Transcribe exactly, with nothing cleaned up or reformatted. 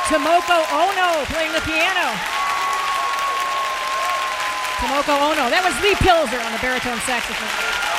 Tomoko Ono playing the piano. Tomoko Ono. That was Lee Pilzer on the baritone saxophone.